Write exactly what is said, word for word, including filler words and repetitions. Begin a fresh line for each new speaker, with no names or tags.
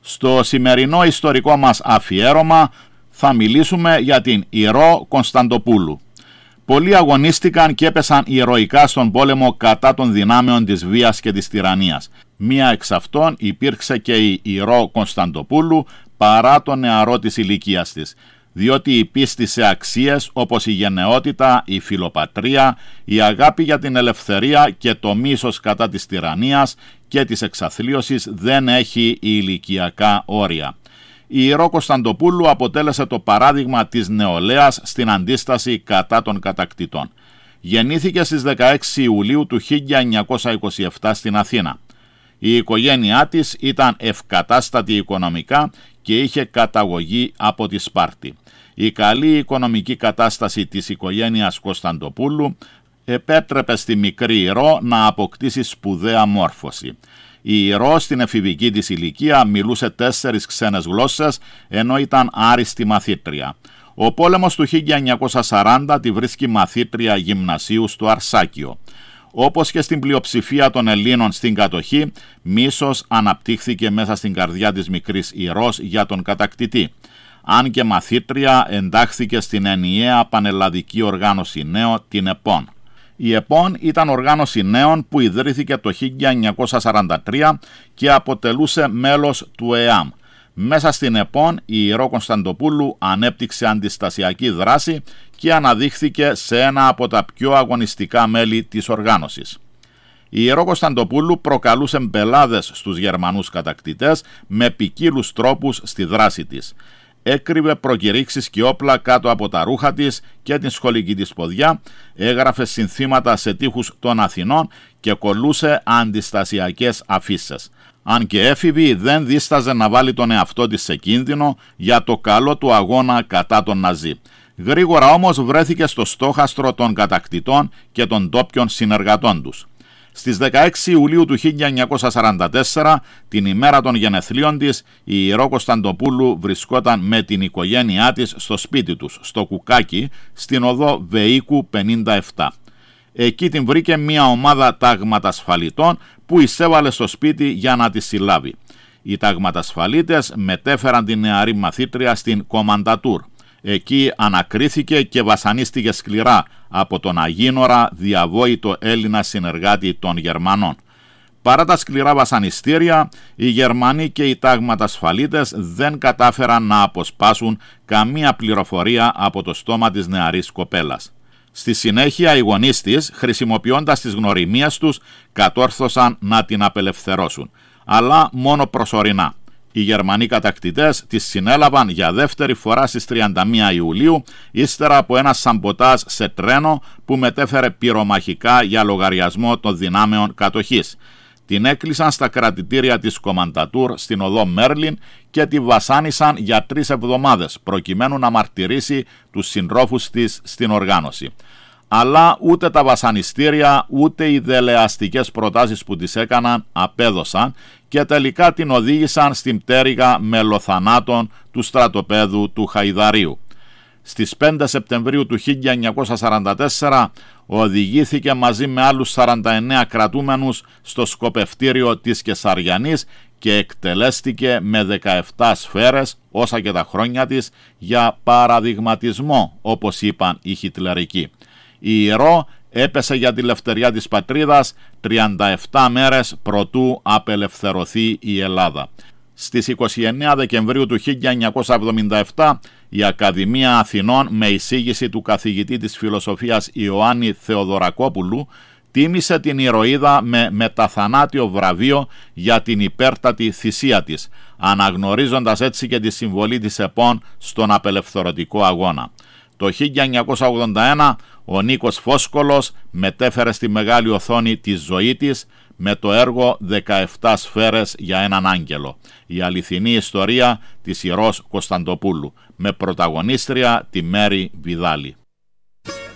Στο σημερινό ιστορικό μας αφιέρωμα θα μιλήσουμε για την Ηρώ Κωνσταντοπούλου. Πολλοί αγωνίστηκαν και έπεσαν ηρωικά στον πόλεμο κατά των δυνάμεων της βίας και της τυραννίας. Μία εξ αυτών υπήρξε και η Ηρώ Κωνσταντοπούλου παρά το νεαρό της ηλικίας της, διότι η πίστη σε αξίες όπως η γενναιότητα, η φιλοπατρία, η αγάπη για την ελευθερία και το μίσος κατά της τυραννίας και της εξαθλίωσης δεν έχει ηλικιακά όρια. Η Ηρώ Κωνσταντοπούλου αποτέλεσε το παράδειγμα της νεολαίας στην αντίσταση κατά των κατακτητών. Γεννήθηκε στις δεκαέξι Ιουλίου του χίλια εννιακόσια είκοσι επτά στην Αθήνα. Η οικογένειά της ήταν ευκατάστατη οικονομικά και είχε καταγωγή από τη Σπάρτη. Η καλή οικονομική κατάσταση της οικογένειας Κωνσταντοπούλου επέτρεπε στη μικρή Ηρώ να αποκτήσει σπουδαία μόρφωση. Η Ηρώ στην εφηβική της ηλικία μιλούσε τέσσερις ξένες γλώσσες, ενώ ήταν άριστη μαθήτρια. Ο πόλεμος του χίλια εννιακόσια σαράντα τη βρίσκει μαθήτρια γυμνασίου στο Αρσάκιο. Όπως και στην πλειοψηφία των Ελλήνων στην κατοχή, μίσος αναπτύχθηκε μέσα στην καρδιά της μικρής Ηρώς για τον κατακτητή. Αν και μαθήτρια, εντάχθηκε στην ενιαία πανελλαδική οργάνωση νέο, την ΕΠΟΝ. Η ΕΠΟΝ ήταν οργάνωση νέων που ιδρύθηκε το χίλια εννιακόσια σαράντα τρία και αποτελούσε μέλος του ΕΑΜ. Μέσα στην ΕΠΟΝ η Ηρώ Κωνσταντοπούλου ανέπτυξε αντιστασιακή δράση και αναδείχθηκε σε ένα από τα πιο αγωνιστικά μέλη της οργάνωσης. Η Ηρώ Κωνσταντοπούλου προκαλούσε μπελάδες στους Γερμανούς κατακτητές με ποικίλους τρόπους στη δράση της. Έκρυβε προκηρύξεις και όπλα κάτω από τα ρούχα της και την σχολική της ποδιά, έγραφε συνθήματα σε τοίχους των Αθηνών και κολλούσε αντιστασιακές αφίσες. Αν και έφηβη, δεν δίσταζε να βάλει τον εαυτό της σε κίνδυνο για το καλό του αγώνα κατά τον Ναζί. Γρήγορα όμως βρέθηκε στο στόχαστρο των κατακτητών και των ντόπιων συνεργατών τους. Στις δεκαέξι Ιουλίου του χίλια εννιακόσια σαράντα τέσσερα, την ημέρα των γενεθλίων της, η Ηρώ Κωνσταντοπούλου βρισκόταν με την οικογένειά της στο σπίτι τους, στο Κουκάκι, στην οδό Βεϊκού πενήντα επτά. Εκεί την βρήκε μια ομάδα τάγματασφαλιτών που εισέβαλε στο σπίτι για να τη συλλάβει. Οι τάγματασφαλίτες μετέφεραν την νεαρή μαθήτρια στην Κομαντατούρ. Εκεί ανακρίθηκε και βασανίστηκε σκληρά από τον αγίνορα διαβόητο Έλληνα συνεργάτη των Γερμανών. Παρά τα σκληρά βασανιστήρια, οι Γερμανοί και οι τάγματασφαλίτες δεν κατάφεραν να αποσπάσουν καμία πληροφορία από το στόμα της νεαρής κοπέλας. Στη συνέχεια οι γονείς της, χρησιμοποιώντας τις γνωριμίες τους, κατόρθωσαν να την απελευθερώσουν, αλλά μόνο προσωρινά. Οι Γερμανοί κατακτητές τις συνέλαβαν για δεύτερη φορά στις τριάντα μία Ιουλίου, ύστερα από ένα σαμποτάζ σε τρένο που μετέφερε πυρομαχικά για λογαριασμό των δυνάμεων κατοχής. Την έκλεισαν στα κρατητήρια της Κομαντατούρ στην οδό Μέρλιν και τη βασάνισαν για τρεις εβδομάδες προκειμένου να μαρτυρήσει τους συντρόφους της στην οργάνωση. Αλλά ούτε τα βασανιστήρια ούτε οι δελεαστικές προτάσεις που της έκαναν απέδωσαν και τελικά την οδήγησαν στην πτέρυγα μελοθανάτων του στρατοπέδου του Χαϊδαρίου. Στις πέντε Σεπτεμβρίου του χίλια εννιακόσια σαράντα τέσσερα οδηγήθηκε μαζί με άλλους σαράντα εννέα κρατούμενους στο σκοπευτήριο της Κεσαριανής και εκτελέστηκε με δεκαεπτά σφαίρες, όσα και τα χρόνια της, για παραδειγματισμό, όπως είπαν οι χιτλερικοί. Η Ηρώ έπεσε για τη λευτεριά της πατρίδας τριάντα επτά μέρες προτού απελευθερωθεί η Ελλάδα. Στις είκοσι εννέα Δεκεμβρίου του χίλια εννιακόσια εβδομήντα επτά η Ακαδημία Αθηνών με εισήγηση του καθηγητή της φιλοσοφίας Ιωάννη Θεοδωρακόπουλου τίμησε την ηρωίδα με μεταθανάτιο βραβείο για την υπέρτατη θυσία της, αναγνωρίζοντας έτσι και τη συμβολή της ΕΠΟΝ στον απελευθερωτικό αγώνα. Το χίλια εννιακόσια ογδόντα ένα ο Νίκος Φόσκολος μετέφερε στη μεγάλη οθόνη τη ζωή της με το έργο δεκαεπτά σφαίρες για έναν άγγελο, η αληθινή ιστορία της Ηρώς Κωνσταντοπούλου, με πρωταγωνίστρια τη Μέρη Βιδάλη.